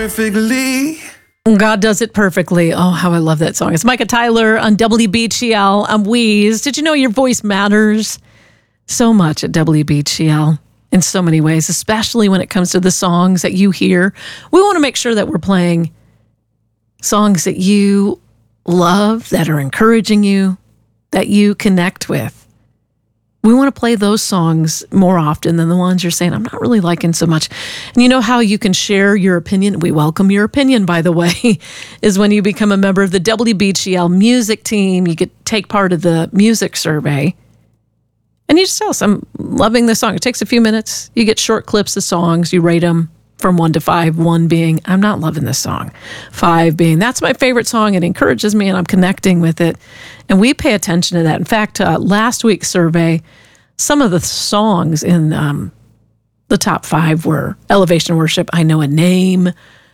Perfectly. God does it perfectly. Oh, how I love that song. It's Micah Tyler on WBGL. I'm Wheeze. Did you know your voice matters so much at WBGL in so many ways, especially when it comes to the songs that you hear? We want to make sure that we're playing songs that you love, that are encouraging you, that you connect with. We want to play those songs more often than the ones you're saying, I'm not really liking so much. And you know how you can share your opinion? We welcome your opinion, by the way, is when you become a member of the WBGL music team. You get take part of the music survey. And you just tell us, I'm loving this song. It takes a few minutes. You get short clips of songs. You rate them from 1 to 5. 1 being, I'm not loving this song. 5 being, that's my favorite song. It encourages me and I'm connecting with it. And we pay attention to that. In fact, last week's survey, some of the songs in the top 5 were Elevation Worship, I Know a Name,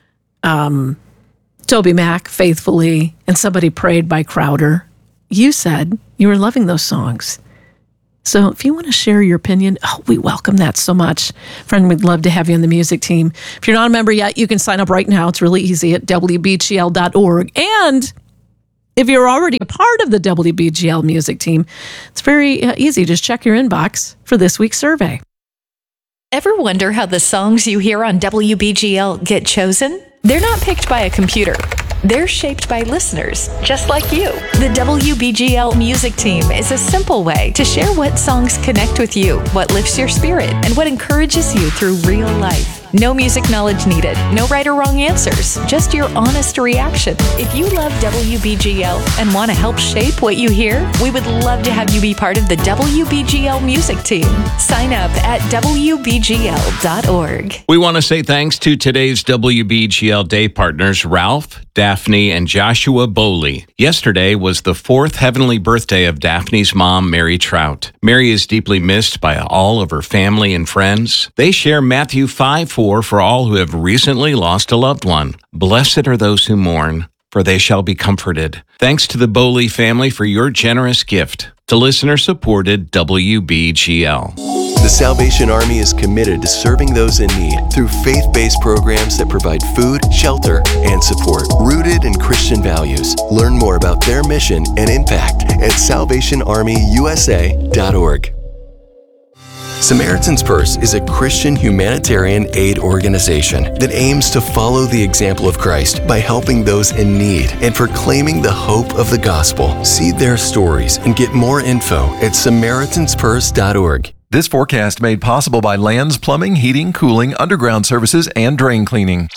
Toby Mac, Faithfully, and Somebody Prayed by Crowder. You said you were loving those songs. So if you want to share your opinion, we welcome that so much. Friend, we'd love to have you on the music team. If you're not a member yet, you can sign up right now. It's really easy at WBGL.org. And if you're already a part of the WBGL music team, it's very easy. Just check your inbox for this week's survey. Ever wonder how the songs you hear on WBGL get chosen? They're not picked by a computer. They're shaped by listeners, just like you. The WBGL music team is a simple way to share what songs connect with you, what lifts your spirit, and what encourages you through real life. No music knowledge needed, no right or wrong answers, just your honest reaction. If you love WBGL and want to help shape what you hear, we would love to have you be part of the WBGL music team. Sign up at WBGL.org. We want to say thanks to today's WBGL Day partners, Ralph, Daphne, and Joshua Bowley. Yesterday was the 4th heavenly birthday of Daphne's mom, Mary Trout. Mary is deeply missed by all of her family and friends. They share Matthew 5:4 for all who have recently lost a loved one. Blessed are those who mourn, for they shall be comforted. Thanks to the Bowley family for your generous gift to listener-supported WBGL. The Salvation Army is committed to serving those in need through faith-based programs that provide food, shelter, and support, rooted in Christian values. Learn more about their mission and impact at salvationarmyusa.org. Samaritan's Purse is a Christian humanitarian aid organization that aims to follow the example of Christ by helping those in need and proclaiming the hope of the gospel. See their stories and get more info at SamaritansPurse.org. This forecast made possible by Lands Plumbing, Heating, Cooling, Underground Services, and Drain Cleaning.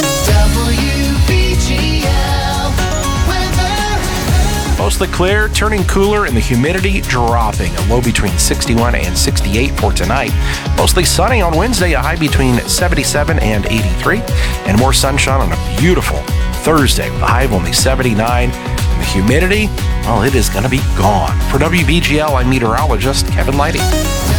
Mostly clear, turning cooler, and the humidity dropping. A low between 61 and 68 for tonight. Mostly sunny on Wednesday, a high between 77 and 83. And more sunshine on a beautiful Thursday with a high of only 79. And the humidity, well, it is going to be gone. For WBGL, I'm meteorologist Kevin Leidy.